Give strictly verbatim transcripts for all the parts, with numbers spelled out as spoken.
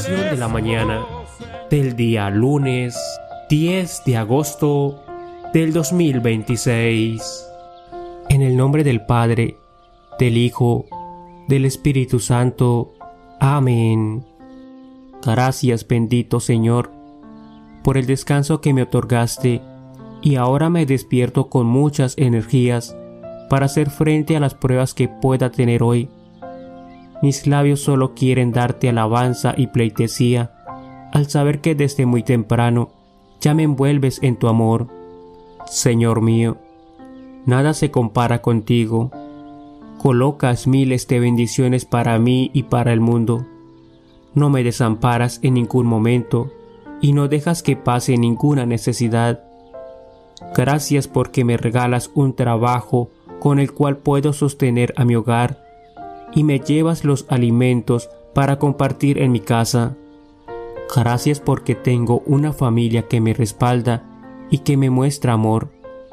Oración de la mañana del día lunes diez de agosto del dos mil veintiséis. En el nombre del Padre, del Hijo, del Espíritu Santo. Amén. Gracias, bendito Señor, por el descanso que me otorgaste, y ahora me despierto con muchas energías para hacer frente a las pruebas que pueda tener hoy. Mis labios solo quieren darte alabanza y pleitesía, al saber que desde muy temprano ya me envuelves en tu amor. Señor mío, nada se compara contigo. Colocas miles de bendiciones para mí y para el mundo. No me desamparas en ningún momento y no dejas que pase ninguna necesidad. Gracias porque me regalas un trabajo con el cual puedo sostener a mi hogar y me llevas los alimentos para compartir en mi casa. Gracias porque tengo una familia que me respalda y que me muestra amor.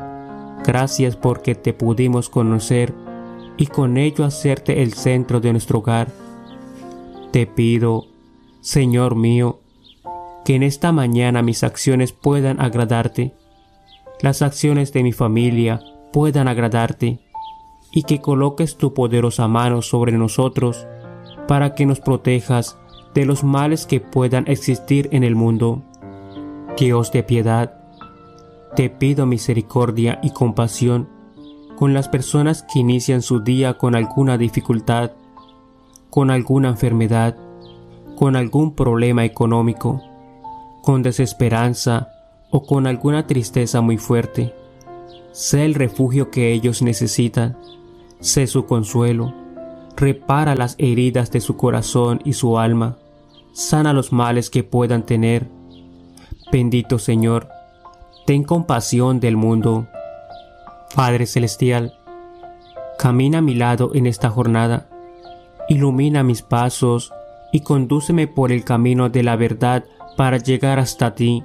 Gracias porque te pudimos conocer y con ello hacerte el centro de nuestro hogar. Te pido, Señor mío, que en esta mañana mis acciones puedan agradarte, las acciones de mi familia puedan agradarte, y que coloques tu poderosa mano sobre nosotros para que nos protejas de los males que puedan existir en el mundo. Dios de piedad, te pido misericordia y compasión con las personas que inician su día con alguna dificultad, con alguna enfermedad, con algún problema económico, con desesperanza o con alguna tristeza muy fuerte. Sé el refugio que ellos necesitan, sé su consuelo, repara las heridas de su corazón y su alma, sana los males que puedan tener. Bendito Señor, ten compasión del mundo. Padre Celestial, camina a mi lado en esta jornada, ilumina mis pasos y condúceme por el camino de la verdad para llegar hasta ti.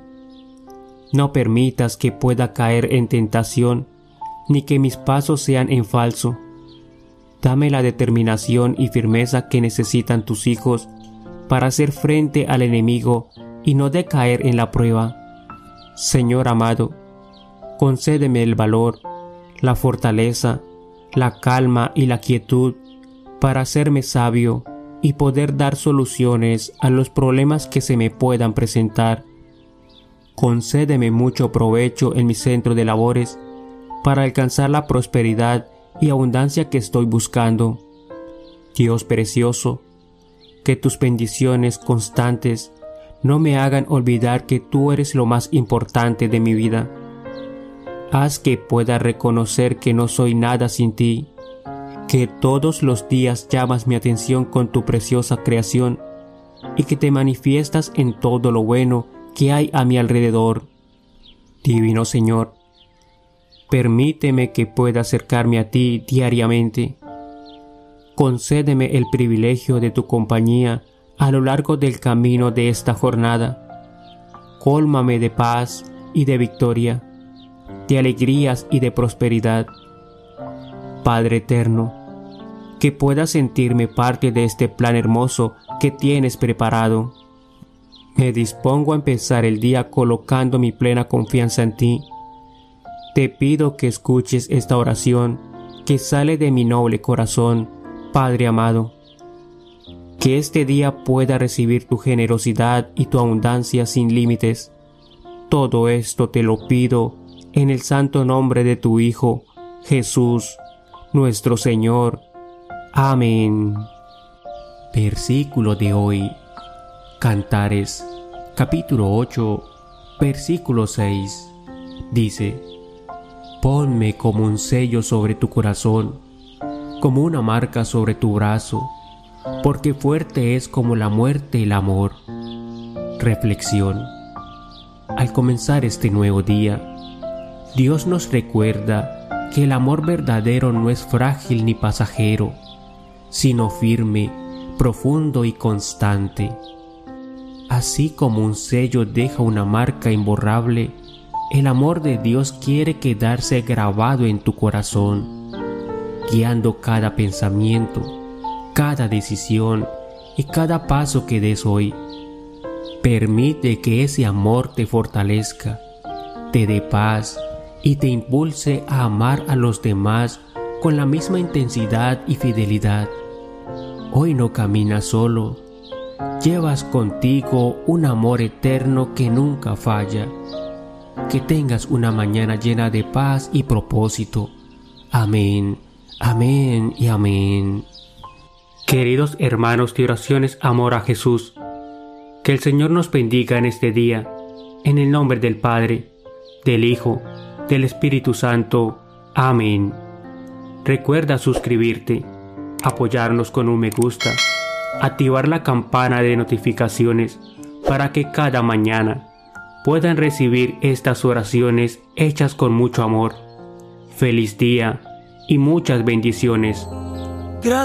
No permitas que pueda caer en tentación, ni que mis pasos sean en falso. Dame la determinación y firmeza que necesitan tus hijos para hacer frente al enemigo y no decaer en la prueba. Señor amado, concédeme el valor, la fortaleza, la calma y la quietud para hacerme sabio y poder dar soluciones a los problemas que se me puedan presentar. Concédeme mucho provecho en mi centro de labores para alcanzar la prosperidad y abundancia que estoy buscando. Dios precioso, que tus bendiciones constantes no me hagan olvidar que tú eres lo más importante de mi vida. Haz que pueda reconocer que no soy nada sin ti, que todos los días llamas mi atención con tu preciosa creación y que te manifiestas en todo lo bueno que hay a mi alrededor. Divino Señor, permíteme que pueda acercarme a ti diariamente. Concédeme el privilegio de tu compañía a lo largo del camino de esta jornada. Cólmame de paz y de victoria, de alegrías y de prosperidad. Padre eterno, que pueda sentirme parte de este plan hermoso que tienes preparado. Me dispongo a empezar el día colocando mi plena confianza en ti. Te pido que escuches esta oración que sale de mi noble corazón, Padre amado. Que este día pueda recibir tu generosidad y tu abundancia sin límites. Todo esto te lo pido en el santo nombre de tu Hijo, Jesús, nuestro Señor. Amén. Versículo de hoy. Cantares, capítulo ocho, versículo seis. Dice: Ponme como un sello sobre tu corazón, como una marca sobre tu brazo, porque fuerte es como la muerte el amor. Reflexión. Al comenzar este nuevo día, Dios nos recuerda que el amor verdadero no es frágil ni pasajero, sino firme, profundo y constante. Así como un sello deja una marca imborrable, el amor de Dios quiere quedarse grabado en tu corazón, guiando cada pensamiento, cada decisión y cada paso que des hoy. Permite que ese amor te fortalezca, te dé paz y te impulse a amar a los demás con la misma intensidad y fidelidad. Hoy no caminas solo, llevas contigo un amor eterno que nunca falla. Que tengas una mañana llena de paz y propósito. Amén, amén y amén. Queridos hermanos de oraciones Amor a Jesús, que el Señor nos bendiga en este día, en el nombre del Padre, del Hijo, del Espíritu Santo. Amén. Recuerda suscribirte, apoyarnos con un me gusta, activar la campana de notificaciones para que cada mañana puedan recibir estas oraciones hechas con mucho amor. Feliz día y muchas bendiciones.